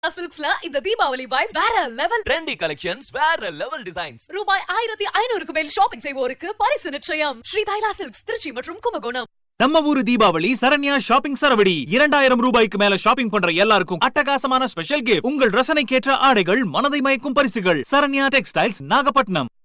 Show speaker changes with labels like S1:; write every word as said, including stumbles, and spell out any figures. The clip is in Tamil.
S1: சில்க்ஸ்ல இந்த தீபாவளி வைப்ஸ் வேற லெவல்.
S2: ட்ரெண்டி கலெக்ஷன்ஸ், வேற லெவல் டிசைன்ஸ்.
S1: ரூபாய் ஆயிரத்தி ஐநூறுக்கு மேல் ஷாப்பிங் செய்வோருக்கு பரிசு நிச்சயம். ஸ்ரீ தைலா சில்க்ஸ், திருச்சி மற்றும் கும்பகோணம்.
S3: நம்ம ஊரு தீபாவளி சரண்யா ஷாப்பிங் சரவடி. இரண்டாயிரம் ரூபாய்க்கு மேல ஷாப்பிங் பண்ற எல்லாருக்கும் அட்டகாசமான ஸ்பெஷல் கிஃப்ட். உங்கள் ரசனைக்கேற்ற ஆடைகள், மனதை மயக்கும் பரிசுகள். சரண்யா டெக்ஸ்டைல்ஸ், நாகப்பட்டினம்.